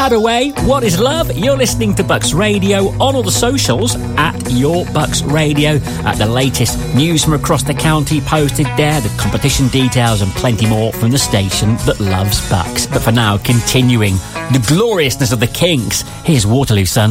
Hadaway, what is love? You're listening to Bucks Radio on all the socials at Your Bucks Radio. The latest news from across the county posted there, the competition details and plenty more from the station that loves Bucks. But for now, continuing the gloriousness of the Kinks, here's Waterloo Sun.